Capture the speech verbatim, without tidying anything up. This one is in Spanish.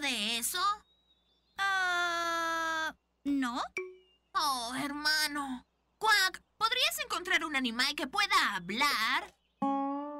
de eso? Ah, ¿no? Oh, hermano. Quack, ¿podrías encontrar un animal que pueda hablar?